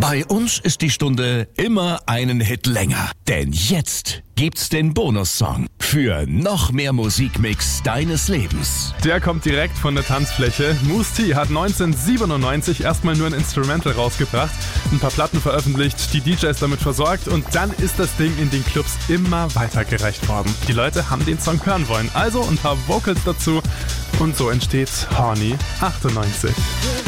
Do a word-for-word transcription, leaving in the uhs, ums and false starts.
Bei uns ist die Stunde immer einen Hit länger. Denn jetzt gibt's den Bonussong für noch mehr Musikmix deines Lebens. Der kommt direkt von der Tanzfläche. Mousse T hat neunzehnhundertsiebenundneunzig erstmal nur ein Instrumental rausgebracht, ein paar Platten veröffentlicht, die D Js damit versorgt und dann ist das Ding in den Clubs immer weitergereicht worden. Die Leute haben den Song hören wollen, also ein paar Vocals dazu und so entsteht Horny achtundneunzig.